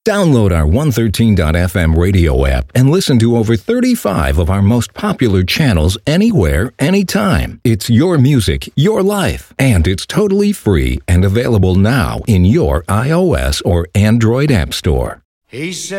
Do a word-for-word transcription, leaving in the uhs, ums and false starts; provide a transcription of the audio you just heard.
Download our one thirteen dot f m radio app and listen to over thirty-five of our most popular channels anywhere, anytime. It's your music, your life, and it's totally free and available now in your iOS or Android app store. He said